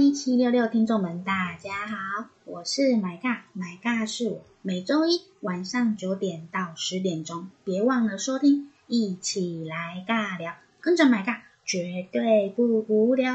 1766听众们，大家好，我是买尬是我，每周一晚上9点到10点钟，别忘了收听，一起来尬聊，跟着买尬绝对不无聊。